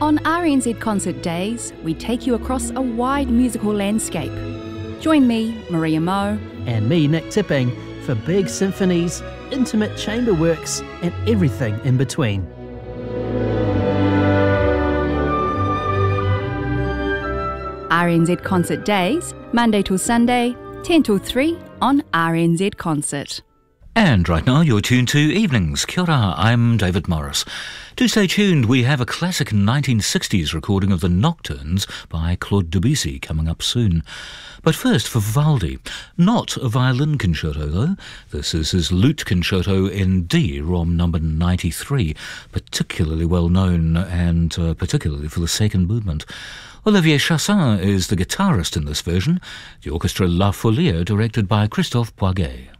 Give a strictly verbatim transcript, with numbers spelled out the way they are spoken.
On R N Z Concert Days, we take you across a wide musical landscape. Join me, Maria Moe, and me, Nick Tipping, for big symphonies, intimate chamber works, and everything in between. R N Z Concert Days, Monday till Sunday, ten till three on R N Z Concert. And right now you're tuned to Evenings. Kia ora, I'm David Morris. Do stay tuned, we have a classic nineteen sixties recording of the Nocturnes by Claude Debussy coming up soon. But first for Vivaldi. Not a violin concerto though. This is his lute concerto in D, ROM number ninety-three, particularly well known and uh, particularly for the second movement. Olivier Chassin is the guitarist in this version. The orchestra La Folie, directed by Christophe Poiget.